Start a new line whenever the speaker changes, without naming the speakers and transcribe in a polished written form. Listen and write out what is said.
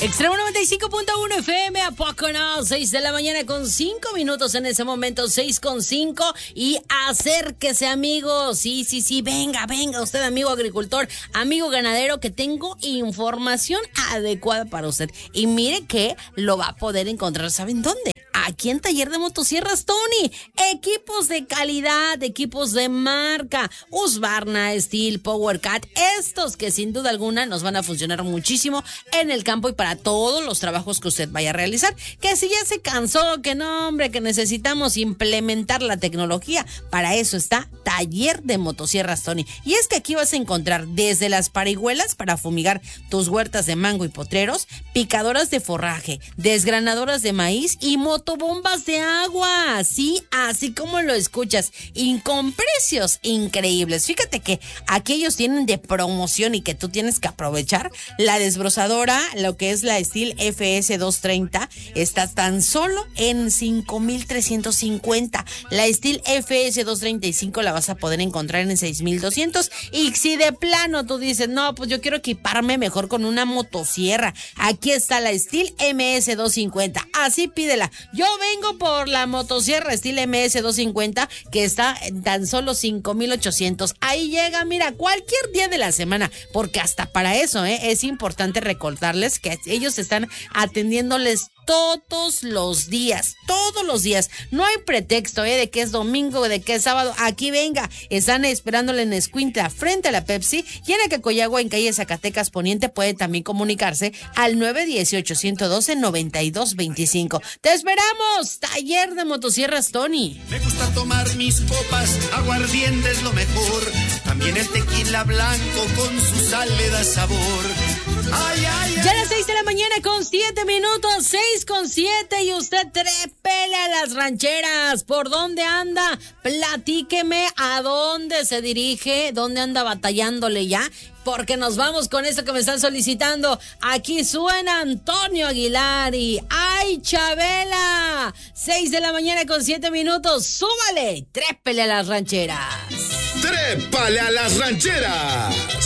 Extremo 95.1 FM, ¿a poco no? 6 de la mañana con 5 minutos en ese momento, 6:05. Y acérquese, amigo. Sí, venga usted, amigo agricultor, amigo ganadero, que tengo información adecuada para usted. Y mire que lo va a poder encontrar, ¿saben dónde? Aquí en Taller de Motosierras Tony. Equipos de calidad, equipos de marca, Husqvarna, Stihl, PowerCat, estos que sin duda alguna nos van a funcionar muchísimo en el campo y para todos los trabajos que usted vaya a realizar. Que si ya se cansó, que no, hombre, que necesitamos implementar la tecnología, para eso está Taller de Motosierras Tony. Y es que aquí vas a encontrar desde las parihuelas para fumigar tus huertas de mango y potreros, picadoras de forraje, desgranadoras de maíz y motobombas de agua, sí, así como lo escuchas, y con precios increíbles. Fíjate que aquí ellos tienen de promoción y que tú tienes que aprovechar. La desbrozadora, lo que es la Stihl FS230, está tan solo en 5,350. La Stihl FS235 la vas a poder encontrar en 6,200. Y si de plano tú dices, no, pues yo quiero equiparme mejor con una motosierra, aquí está la Stihl MS250. Así pídela. Yo vengo por la motosierra Stihl MS250, que está en tan solo 5,800. Ahí llega, mira, cualquier día de la semana, porque hasta para eso, es importante recordarles que ellos están atendiéndoles todos los días. No hay pretexto, de que es domingo, de que es sábado. Aquí venga, están esperándole en Escuintla, frente a la Pepsi, y en Acacoyagua, en calle Zacatecas Poniente. Puede también comunicarse al 918-112-9225. ¡Te esperamos! Taller de Motosierras Tony.
Me gusta tomar mis copas, aguardiente es lo mejor. También el tequila blanco con su sal le da sabor. Ay, ay, ay.
Ya a las 6 de la mañana con 7 minutos, 6:07, y usted trépele a las rancheras. ¿Por dónde anda? Platíqueme a dónde se dirige, dónde anda batallándole ya, porque nos vamos con esto que me están solicitando. Aquí suena Antonio Aguilar y ¡ay, Chabela! 6 de la mañana con 7 minutos, súbale, trépele a las rancheras.
¡Trépale a las rancheras!